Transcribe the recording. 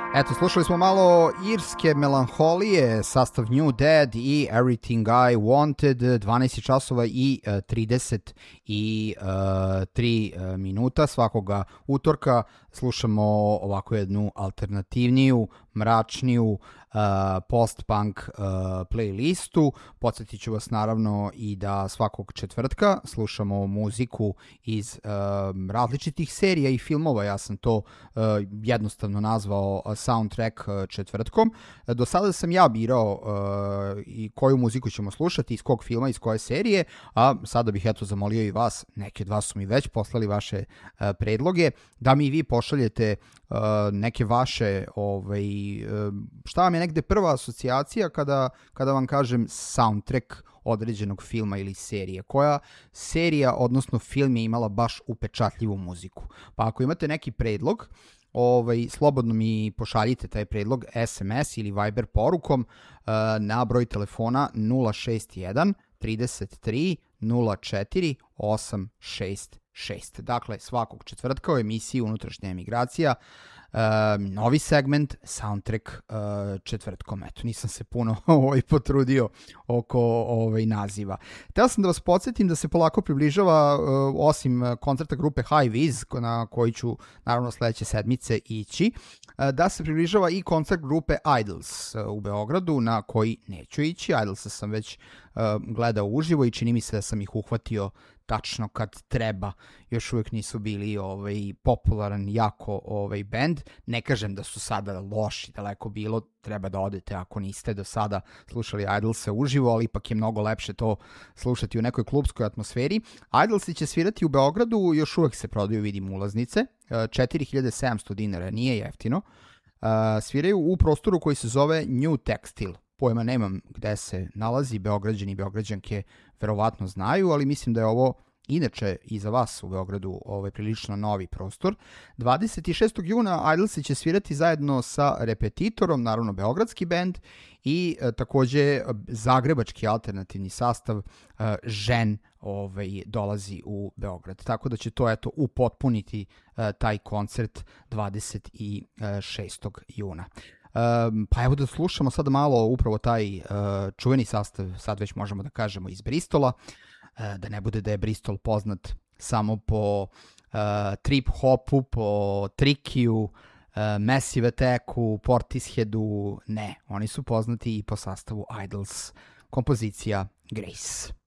Eto, slušali smo malo irske melanholije, sastav New Dead i Everything I Wanted, 12 časova i 33 minuta svakoga utorka. Slušamo ovako jednu alternativniju, mračniju post-punk playlistu. Podsjetit ću vas naravno i da svakog četvrtka slušamo muziku iz različitih serija i filmova. Ja sam to jednostavno nazvao soundtrack četvrtkom. Do sada sam ja birao i koju muziku ćemo slušati, iz kog filma, iz koje serije, a sada bih eto zamolio i vas, neke od vas su mi već poslali vaše predloge, da mi vi pošaljete neke vaše, šta vam je negde prva asocijacija kada vam kažem soundtrack određenog filma ili serije. Koja serija, odnosno film je imala baš upečatljivu muziku? Pa ako imate neki predlog, slobodno mi pošaljite taj predlog SMS ili Viber porukom na broj telefona 061 33 04 866. Dakle, svakog četvrtka u emisiji Unutrašnja emigracija novi segment soundtrack četvrtkom. Eto, nisam se puno potrudio oko naziva. Hteo sam da vas podsjetim da se polako približava, osim koncerta grupe High Viz, na koji ću naravno sledeće sedmice ići, da se približava i koncert grupe Idols u Beogradu, na koji neću ići. Idolsa sam već gledao uživo i čini mi se da sam ih uhvatio tačno kad treba. Još uvijek nisu bili popularan jako band. Ne kažem da su sada loši, daleko bilo, treba da odete ako niste do sada slušali Idolse uživo, ali ipak je mnogo lepše to slušati u nekoj klubskoj atmosferi. Idolsi će svirati u Beogradu, još uvijek se prodaju, vidim, ulaznice, 4700 dinara, nije jeftino. Sviraju u prostoru koji se zove New Textile. Pojma nemam gde se nalazi, Beograđani i Beograđanke verovatno znaju, ali mislim da je ovo inače i za vas u Beogradu prilično novi prostor. 26. juna Idolsi će svirati zajedno sa Repetitorom, naravno beogradski bend, i takođe zagrebački alternativni sastav Žen dolazi u Beograd. Tako da će to upotpuniti taj koncert 26. juna. Pa evo da slušamo sad malo upravo taj čuveni sastav, sad već možemo da kažemo iz Bristola, da ne bude da je Bristol poznat samo po trip hopu, po trikiju, Massive Attacku, Portisheadu. Ne, oni su poznati i po sastavu Idols, kompozicija Grace.